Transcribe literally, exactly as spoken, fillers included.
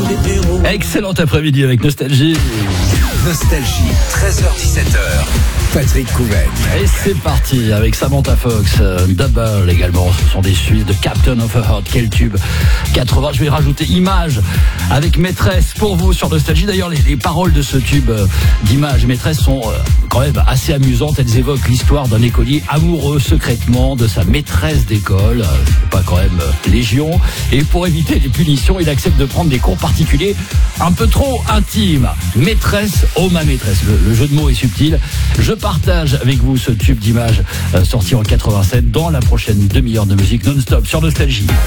Excellent après-midi avec Nostalgie. Nostalgie, treize heures dix-sept heures. Patrick Couvec. Et c'est parti avec Samantha Fox, euh, Double également. Ce sont des Suisses de Captain of a Heart. Quel tube quatre-vingts. Je vais rajouter Image avec Maîtresse pour vous sur Nostalgie. D'ailleurs, les, les paroles de ce tube euh, d'Image Maîtresse sont euh, quand même assez amusantes. Elles évoquent l'histoire d'un écolier amoureux secrètement de sa maîtresse d'école. Euh, c'est pas quand même euh, légion. Et pour éviter les punitions, il accepte de prendre des cours particuliers un peu trop intimes. Maîtresse, oh ma maîtresse. Le, le jeu de mots est subtil. Je partage avec vous ce tube d'Image euh, sorti en quatre-vingt-sept dans la prochaine demi-heure de musique non-stop sur Nostalgie.